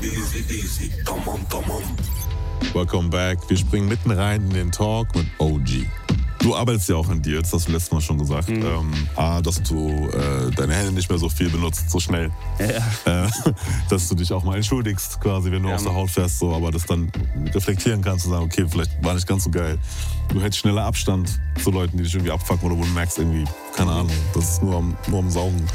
Welcome back. Wir springen mitten rein in den Talk mit OG. Du arbeitest ja auch an dir, das hast du letztes Mal schon gesagt. Dass du deine Hände nicht mehr so viel benutzt, so schnell. Ja. Dass du dich auch mal entschuldigst, quasi, wenn du aus der Haut fährst, so, aber das dann reflektieren kannst und sagen, okay, vielleicht war nicht ganz so geil. Du hältst schneller Abstand zu Leuten, die dich irgendwie abfucken oder wo du merkst, irgendwie, keine Ahnung, das ist nur am Saugen.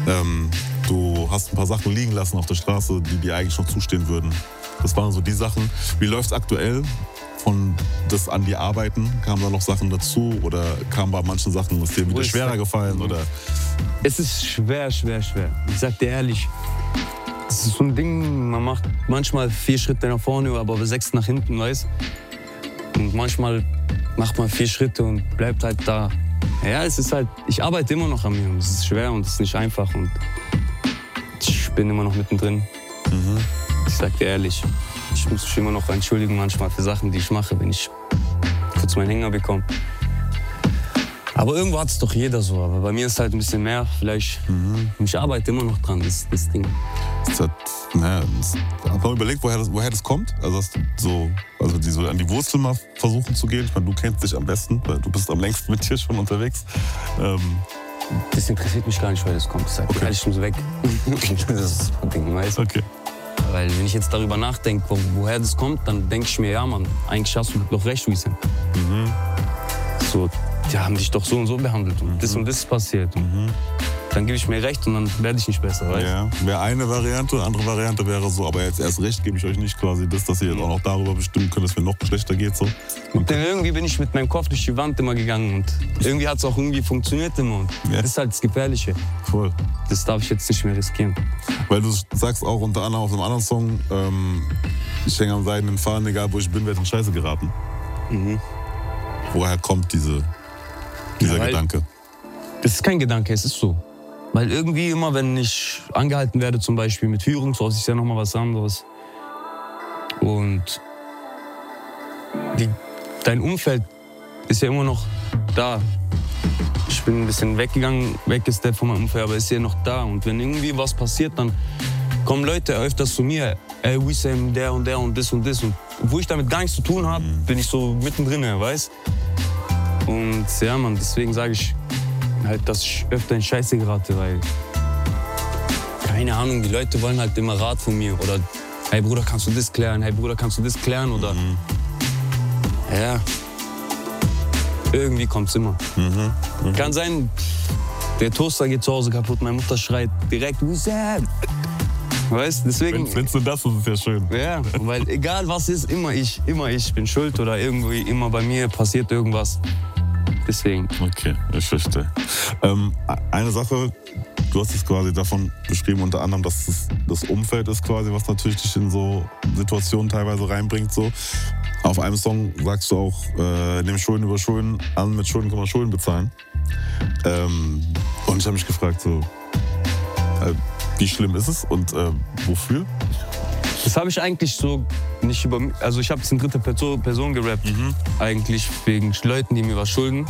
Du hast ein paar Sachen liegen lassen auf der Straße, die dir eigentlich noch zustehen würden. Das waren so die Sachen. Wie läuft's aktuell? Von das an die Arbeiten, kamen da noch Sachen dazu oder kamen bei manchen Sachen, ist dir wieder schwerer gefallen? Oder? Es ist schwer. Ich sag dir ehrlich, es ist so ein Ding, man macht manchmal 4 Schritte nach vorne, aber 6 nach hinten, weißt. Und manchmal macht man 4 Schritte und bleibt halt da. Ja, es ist halt, ich arbeite immer noch an mir und es ist schwer und es ist nicht einfach und ich bin immer noch mittendrin. Ich sag dir ehrlich. Ich muss mich immer noch entschuldigen manchmal für Sachen, die ich mache, wenn ich kurz meinen Hänger bekomme. Aber irgendwo hat es doch jeder so. Aber bei mir ist halt ein bisschen mehr. Vielleicht. Ich arbeite immer noch dran, das Ding. Hast du überlegt, woher das kommt? Also die so an die Wurzel mal versuchen zu gehen? Ich meine, du kennst dich am besten, weil du bist am längsten mit dir schon unterwegs. Das interessiert mich gar nicht, woher das kommt. Das ist ehrlich so weg. Das ist das Ding, weißt du? Okay. Weil wenn ich jetzt darüber nachdenke, woher das kommt, dann denke ich mir, ja Mann, eigentlich hast du doch recht, Wiesem. So, die haben dich doch so und so behandelt und das ist passiert. Dann gebe ich mir recht und dann werde ich nicht besser, weißt du? Ja, wäre eine Variante, andere Variante wäre so, aber jetzt erst recht gebe ich euch nicht quasi das, dass ihr jetzt auch noch darüber bestimmen könnt, dass es mir noch schlechter geht. So. Und dann irgendwie bin ich mit meinem Kopf durch die Wand immer gegangen und irgendwie hat es auch irgendwie funktioniert immer. Und das ist halt das Gefährliche. Voll. Das darf ich jetzt nicht mehr riskieren. Weil du sagst auch unter anderem auf einem anderen Song, ich hänge am seidenen Faden, egal wo ich bin, werde in Scheiße geraten. Woher kommt dieser Gedanke? Das ist kein Gedanke, es ist so. Weil irgendwie immer, wenn ich angehalten werde, zum Beispiel mit Führung, so ist ja nochmal was anderes. Und dein Umfeld ist ja immer noch da. Ich bin ein bisschen weggegangen, weggesteppt von meinem Umfeld, aber ist ja noch da. Und wenn irgendwie was passiert, dann kommen Leute öfters zu mir, ey Wissam, der und das und das. Und wo ich damit gar nichts zu tun habe, bin ich so mittendrin, weißt? Und ja, Mann, deswegen sage ich halt, dass ich öfter in Scheiße gerate, weil, keine Ahnung, die Leute wollen halt immer Rat von mir. Oder, hey Bruder, kannst du das klären? Hey Bruder, kannst du das klären? Oder, ja, irgendwie kommt's immer. Kann sein, der Toaster geht zu Hause kaputt, meine Mutter schreit direkt, Wissam. Weißt, deswegen. Wenn's nur das ist, ist ja schön. Ja, weil egal was ist, immer ich bin schuld oder irgendwie immer bei mir passiert irgendwas. Deswegen. Okay, ich verstehe. Eine Sache, du hast es quasi davon beschrieben, unter anderem, dass es das Umfeld ist quasi, was natürlich dich in so Situationen teilweise reinbringt. So. Auf einem Song sagst du auch, nimm Schulden über Schulden an, mit Schulden kann man Schulden bezahlen. Und ich habe mich gefragt, so, wie schlimm ist es und wofür? Das habe ich eigentlich so nicht über. Also ich habe es in dritter Person gerappt. Eigentlich wegen Leuten, die mir was schulden.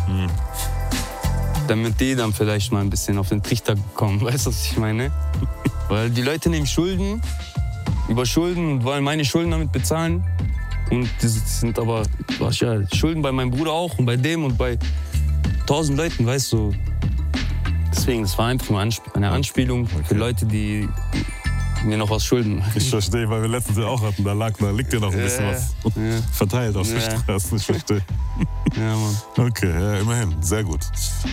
Damit die dann vielleicht mal ein bisschen auf den Trichter kommen. Weißt du, was ich meine? Weil die Leute nehmen Schulden, über Schulden und wollen meine Schulden damit bezahlen. Und das sind aber Schulden bei meinem Bruder auch und bei dem und bei 1000 Leuten, weißt du. Deswegen, das war einfach nur eine Anspielung für Leute, die mir noch was schulden. Ich verstehe, weil wir letztens ja auch hatten, da liegt ja noch ein bisschen was verteilt auf der Straße. Ich verstehe. Ja, Mann. Okay, ja, immerhin, sehr gut.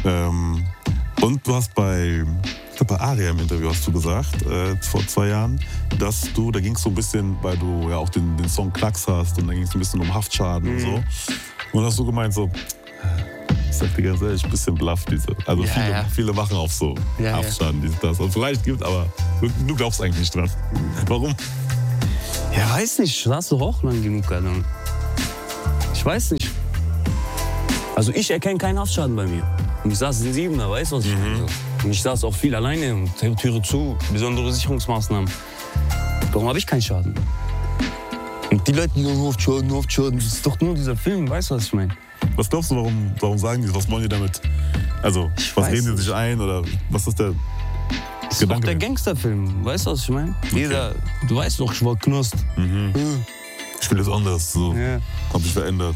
Und du hast bei Aria im Interview hast du gesagt, vor 2 Jahren, dass da ging es so ein bisschen, weil du ja auch den Song Knacks hast und da ging es ein bisschen um Haftschaden und so. Und hast du gemeint so, ich sag dir ganz ehrlich, ein bisschen bluff Also viele machen auf so Haftschaden, das. Und vielleicht gibt, aber du glaubst eigentlich nicht dran. Warum? Ja, weiß nicht, saß doch auch lang genug, Alter. Ich weiß nicht. Also ich erkenne keinen Haftschaden bei mir. Und ich saß in 7er, weißt du, was ich meine? Und ich saß auch viel alleine und Türe zu, besondere Sicherungsmaßnahmen. Warum habe ich keinen Schaden? Und die Leute, die sagen, Haftschaden, das ist doch nur dieser Film, weißt du, was ich meine? Was glaubst du, warum sagen die, was wollen die damit? Also, was reden die sich ein oder was ist der... Das ist doch der Gangsterfilm, weißt du, was ich meine? Okay. Du weißt doch, ich war Knust. Mhm. Ja. Ich will das anders, so. Ja. Hab mich verändert.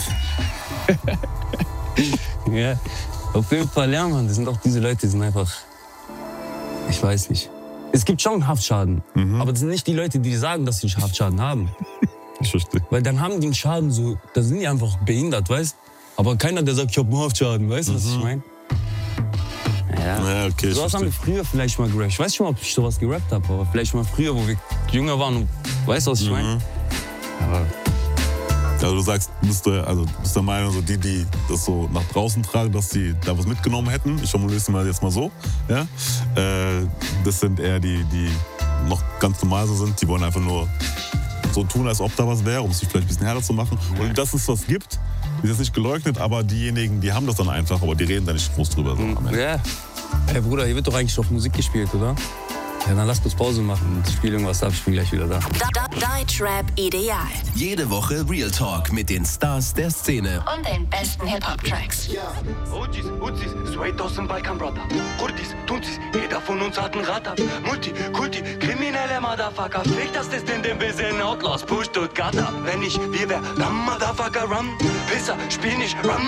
Ja, auf jeden Fall, ja, Mann, das sind auch diese Leute, die sind einfach, ich weiß nicht. Es gibt schon Haftschaden, aber das sind nicht die Leute, die sagen, dass sie einen Haftschaden haben. Ich verstehe. Weil dann haben die einen Schaden so, da sind die einfach behindert, weißt? Aber keiner, der sagt, ich hab einen Haftschaden, weißt du, was ich meine? Ja, okay. Sowas haben wir früher vielleicht mal gerappt. Ich weiß nicht mal, ob ich sowas gerappt habe, aber vielleicht mal früher, wo wir jünger waren und weißt du, was ich meine? Aber also du sagst, bist der Meinung, so die das so nach draußen tragen, dass sie da was mitgenommen hätten. Ich formuliere es mal jetzt mal so. Ja? Das sind eher die noch ganz normal so sind. Die wollen einfach nur so tun, als ob da was wäre, um sich vielleicht ein bisschen härter zu machen. Und dass es was gibt, ist jetzt nicht geleugnet, aber diejenigen, die haben das dann einfach, aber die reden da nicht groß drüber. So ja. Hey Bruder, hier wird doch eigentlich doch Musik gespielt, oder? Ja, dann lass kurz Pause machen und spiel irgendwas ab, ich bin gleich wieder da. Deutschrap ideal. Jede Woche Real Talk mit den Stars der Szene. Und den besten Hip-Hop-Tracks. Ojis, Uzis, straight aus dem Balkan, Brother. Kurdis, Tunzis, jeder von uns hat einen Radar. Multi, Kulti, kriminelle Motherfucker. Fliegt das in dem Bisschen Outlaws, Push, Stuttgarter. Wenn ich wir wär, dann Motherfucker, Run. Pisser, spiel nicht, Run.